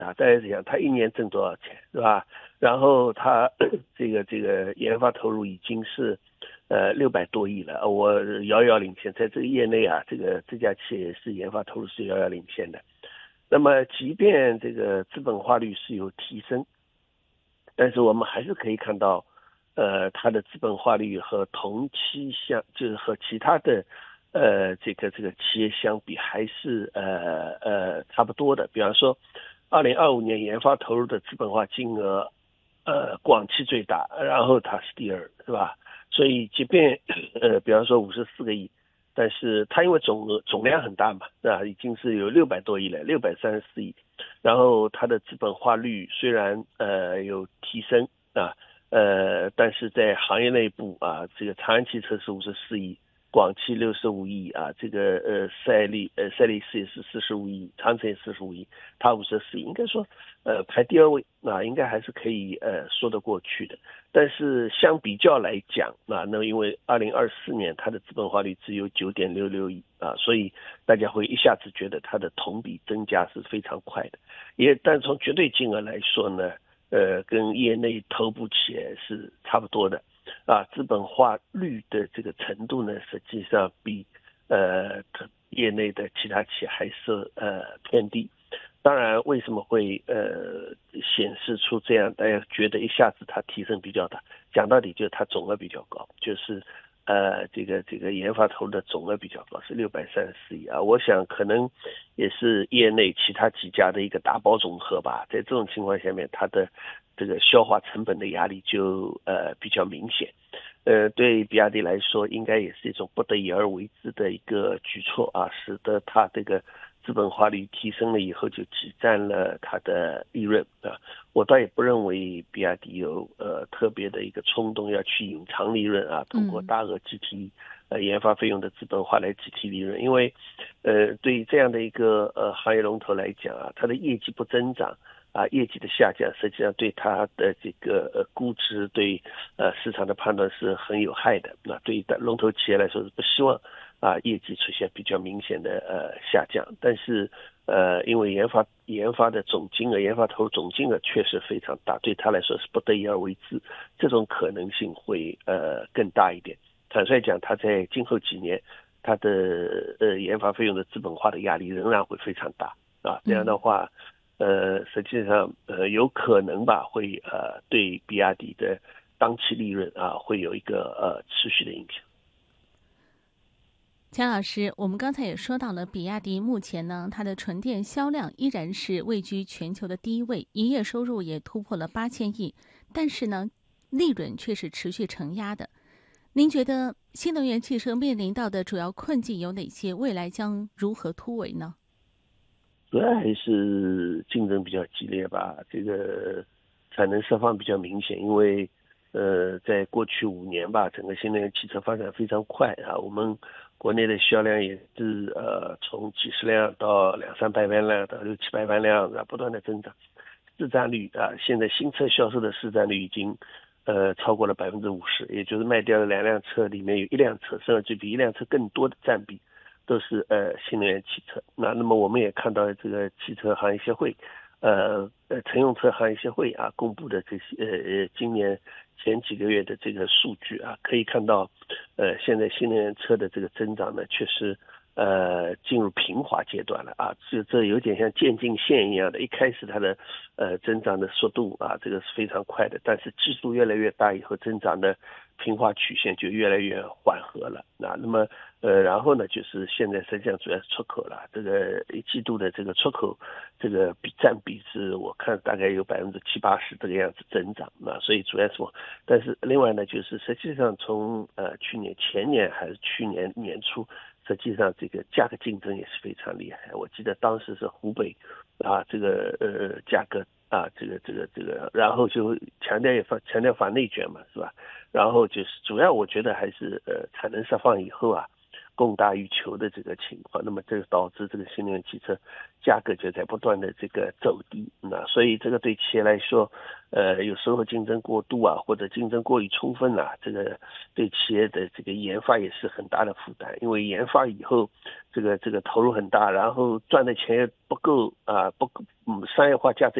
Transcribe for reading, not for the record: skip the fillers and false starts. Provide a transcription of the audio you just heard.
啊，大家想它一年挣多少钱，是吧？然后它这个研发投入已经是600多亿了，我遥遥领先，在这个业内啊，这家企业是研发投入是遥遥领先的。那么即便这个资本化率是有提升，但是我们还是可以看到，它的资本化率和同期就是和其他的这个企业相比，还是差不多的。比方说，2025年研发投入的资本化金额，广汽最大，然后它是第二，是吧？所以即便比方说54个亿，但是它因为总量很大嘛，啊，已经是有600多亿了，634亿。然后它的资本化率虽然有提升啊，但是在行业内部啊，这个长安汽车是54亿，广汽65亿啊，这个赛力斯也是45亿，长城也45亿，它54亿，应该说排第二位啊，应该还是可以说得过去的。但是相比较来讲啊，那因为2024年它的资本化率只有9.66亿啊，所以大家会一下子觉得它的同比增加是非常快的。但从绝对金额来说呢，跟业内头部企业是差不多的，啊，资本化率的这个程度呢，实际上比业内的其他企业还是偏低。当然，为什么会显示出这样？大家觉得一下子它提升比较大，讲到底就是它总额比较高，就是这个研发投入的总额比较高，是634亿啊。我想可能也是业内其他几家的一个打包总和吧。在这种情况下面，它的这个消化成本的压力就比较明显。对比亚迪来说，应该也是一种不得已而为之的一个举措啊，使得它这个资本化率提升了以后，就挤占了它的利润啊。我倒也不认为比亚迪有特别的一个冲动要去隐藏利润啊，通过大额计提研发费用的资本化来计提利润，因为对于这样的一个行业龙头来讲啊，它的业绩不增长。啊，业绩的下降实际上对它的这个估值、对市场的判断是很有害的。那对于龙头企业来说是不希望啊业绩出现比较明显的下降。但是因为研发的总金额、研发投入总金额确实非常大，对他来说是不得已而为之，这种可能性会更大一点。坦率讲，他在今后几年，他的研发费用的资本化的压力仍然会非常大啊。这样的话。实际上有可能吧，会对比亚迪的当期利润啊会有一个持续的影响。 钱老师，我们刚才也说到了，比亚迪目前呢，它的纯电销量依然是位居全球的第一位，营业收入也突破了8000亿，但是呢，利润却是持续承压的。您觉得新能源汽车面临到的主要困境有哪些？未来将如何突围呢？ 主要还是竞争比较激烈吧，这个产能释放比较明显，因为在过去5年吧，整个新能源汽车发展非常快啊，我们国内的销量也是从几十辆到200-300万辆到600-700万辆啊，不断的增长，市占率啊，现在新车销售的市占率已经超过了50%，也就是卖掉的2辆车里面有1辆车，甚至比1辆车更多的占比。都是新能源汽车。那么我们也看到这个汽车行业协会，乘用车行业协会啊公布的这些今年前几个月的这个数据啊，可以看到现在新能源车的这个增长呢，确实进入平滑阶段了啊，这有点像渐进线一样的，一开始它的增长的速度啊，这个是非常快的，但是基数越来越大以后，增长的平滑曲线就越来越缓和了。那么然后呢，就是现在实际上主要是出口了，这个一季度的这个出口这个占比是我看大概有70-80%这个样子增长啊，所以主要是但是另外呢，就是实际上从前年还是去年年初。实际上，这个价格竞争也是非常厉害。我记得当时是湖北啊，这个价格啊，这个，然后就强调反内卷嘛，是吧？然后就是主要我觉得还是产能释放以后啊， 供大于求的这个情况，那么这导致这个新能源汽车价格就在不断的这个走低。那所以这个对企业来说，有时候竞争过度啊，或者竞争过于充分啊，这个对企业的这个研发也是很大的负担，因为研发以后这个投入很大，然后赚的钱也不够啊，不够商业化价值